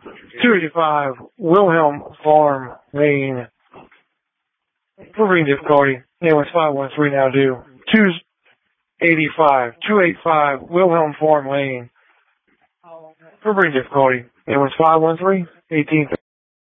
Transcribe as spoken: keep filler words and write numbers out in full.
two eighty-five Wilhelm Farm Lane. For reading difficulty, it was five one three now due. two eighty-five, two eighty-five Wilhelm Farm Lane. For reading difficulty, it was five one three, eighteen.